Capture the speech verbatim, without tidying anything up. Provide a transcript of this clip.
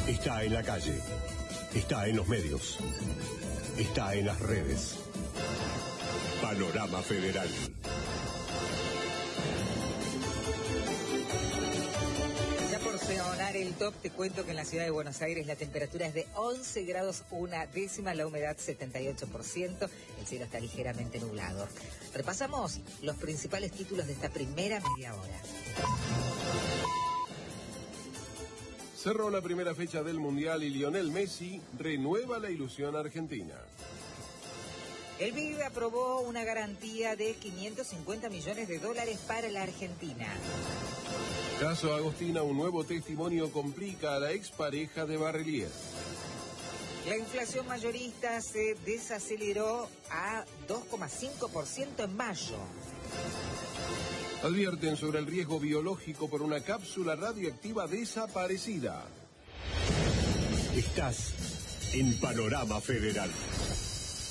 Está en la calle, está en los medios, está en las redes. Panorama Federal. Ya por sonar el top, te cuento que en la ciudad de Buenos Aires la temperatura es de once grados una décima, la humedad setenta y ocho por ciento, el cielo está ligeramente nublado. Repasamos los principales títulos de esta primera media hora. Cerró la primera fecha del Mundial y Lionel Messi renueva la ilusión argentina. El B I D aprobó una garantía de quinientos cincuenta millones de dólares para la Argentina. Caso Agostina, un nuevo testimonio complica a la expareja de Barrelier. La inflación mayorista se desaceleró a dos coma cinco por ciento en mayo. Advierten sobre el riesgo biológico por una cápsula radioactiva desaparecida. Estás en Panorama Federal.